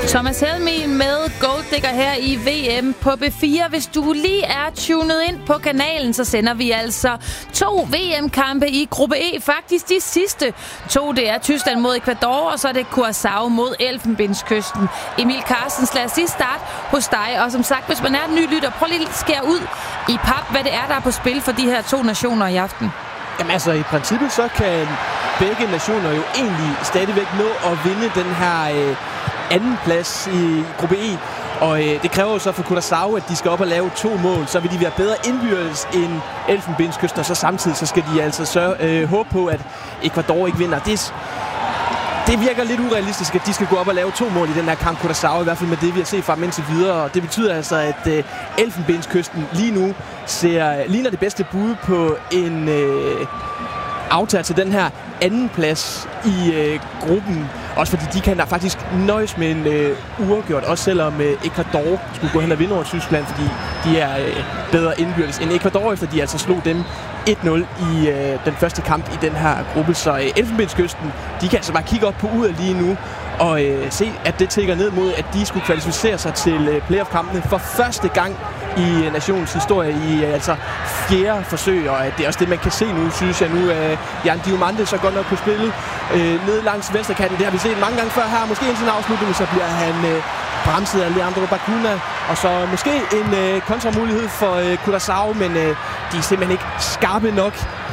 Thomas Helmig med Golddigger her i VM på B4. Hvis du lige er tunet ind på kanalen, så sender vi altså 2 VM-kampe i gruppe E. Faktisk de sidste 2, det er Tyskland mod Ecuador, og så er det Curaçao mod Elfenbenskysten. Emil Carstens, lad os lige starte hos dig. Og som sagt, hvis man er en ny lytter, prøv lige at skære ud i pap, hvad det er, der er på spil for de her 2 nationer i aften. Jamen altså, i princippet så kan begge nationer jo egentlig stadigvæk nå at vinde den her anden plads i gruppe E. Og det kræver jo så for Curaçao, at de skal op og lave 2 mål. Så vil de være bedre indbyrdes end Elfenbenskysten, og så samtidig så skal de altså håbe på, at Ecuador ikke vinder. Det virker lidt urealistisk, at de skal gå op og lave 2 mål i den her kamp, Curaçao, i hvert fald med det, vi har set fra dem indtil videre. Og det betyder altså, at Elfenbenskysten lige nu ligner det bedste bud på en aftager til den her anden plads i gruppen. Også fordi de kan da faktisk nøjes med en uafgjort, også selvom Ecuador skulle gå hen og vinde over Tyskland, fordi de er bedre indbyrdes end Ecuador, efter de altså slog dem 1-0 i den første kamp i den her gruppe. Så Elfenbenskysten, de kan altså bare kigge op på uret lige nu og se, at det tækker ned mod, at de skulle kvalificere sig til playoff-kampene for første gang i nationens historie i altså 4. forsøg, og det er også det, man kan se nu, synes jeg nu. Jan Diomande så godt nok på spillet nede langs venstrekanten. Det har vi set mange gange før her. Måske indtil en afslutning, så bliver han bremset af Leandro Bacuna, og så måske en kontramulighed for Curaçao, men de er simpelthen ikke skarpe nok.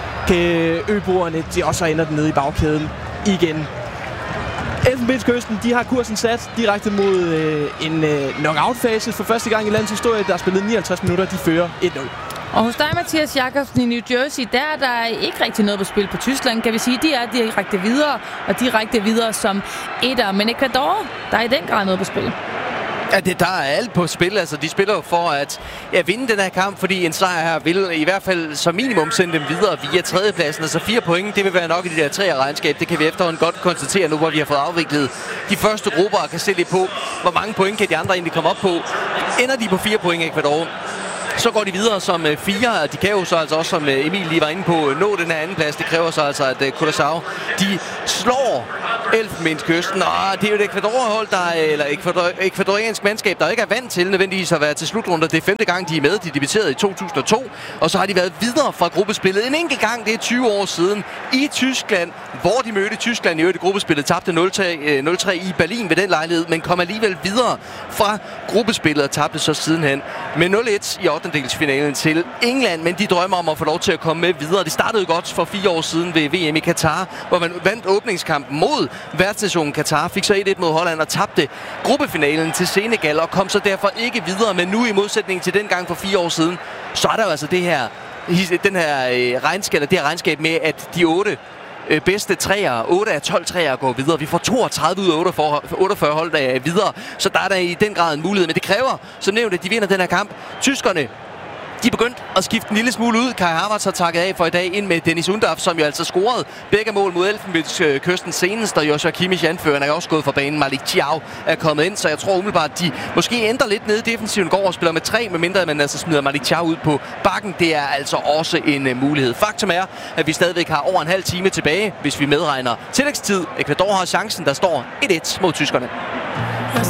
Øboerne, de også ender den nede i bagkæden igen. Elfenbenskysten, de har kursen sat direkte mod en knockout-fase for første gang i landets historie. Der er spillet 59 minutter, de fører 1-0. Og hos dig, Mathias Jakobsen i New Jersey, der er der ikke rigtig noget på spil på Tyskland, kan vi sige. De er direkte videre, og direkte videre som etter. Men Ecuador, der er i den grad noget på spil. Ja, der er alt på spil. Altså, de spiller jo for at vinde den her kamp, fordi en sejr her vil i hvert fald som minimum sende dem videre via tredjepladsen. Altså 4 point, det vil være nok i det der 3'er-regnskab. Det kan vi efterhånden godt konstatere nu, hvor vi har fået afviklet de første grupper og kan se lidt på, hvor mange point kan de andre egentlig komme op på. Ender de på 4 point i Ecuador, så går de videre som 4, og de kan jo så altså også, som Emil lige var inde på, nå den her anden plads. Det kræver så altså, at Curaçao, de slår Elfenbenskysten, og det er jo et Ecuador-hold, eller ekvadoriansk mandskab, der ikke er vant til nødvendigvis at være til slutrunder. Det er 5. gang, de er med. De debuterede i 2002, og så har de været videre fra gruppespillet en enkelt gang, det er 20 år siden, i Tyskland, hvor de mødte Tyskland i gruppespillet, tabte 0-3 i Berlin ved den lejlighed, men kom alligevel videre fra gruppespillet og tabte så sidenhen med 0-1 i 8-delsfinalen til England, men de drømmer om at få lov til at komme med videre. Det startede godt for 4 år siden ved VM i Katar, hvor man vandt åbningskampen mod værtsnationen Katar, fik så 1-1 mod Holland og tabte gruppefinalen til Senegal og kom så derfor ikke videre, men nu i modsætning til den gang for 4 år siden, så er der jo altså det her regnskab med, at de 8 bedste 8 af 12 træer går videre. Vi får 32 ud af 48 hold, der er videre, så der er der i den grad en mulighed, men det kræver, som nævnt, at de vinder den her kamp. Tyskerne, de er begyndt at skifte en lille smule ud. Kai Havertz har takket af for i dag ind med Dennis Undav, som jo altså scorede begge mål mod Elfenbenskysten senest, og Joshua Kimmich, anføreren, er også gået fra banen. Malik Thiaw er kommet ind, så jeg tror umiddelbart, de måske ændrer lidt nede i defensiven, går og spiller med 3, medmindre man altså smider Malik Thiaw ud på bakken. Det er altså også en mulighed. Faktum er, at vi stadigvæk har over en halv time tilbage, hvis vi medregner tillægstid. Ecuador har chancen, der står 1-1 mod tyskerne.